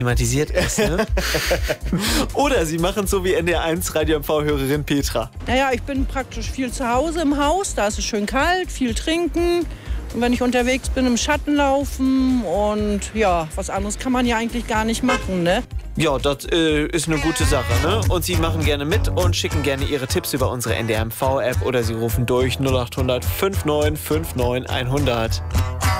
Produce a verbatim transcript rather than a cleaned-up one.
klimatisiert ist. Ne? Oder Sie machen so wie N D R eins Radio M V-Hörerin Petra. Naja, ich bin praktisch viel zu Hause im Haus. Da ist es schön kalt, viel trinken. Und wenn ich unterwegs bin, im Schatten laufen. Und ja, was anderes kann man ja eigentlich gar nicht machen, ne? Ja, das äh, ist eine gute Sache, ne? Und Sie machen gerne mit und schicken gerne Ihre Tipps über unsere N D R M V-App oder Sie rufen durch null acht hundert fünfundneunzig neunundfünfzig hundert.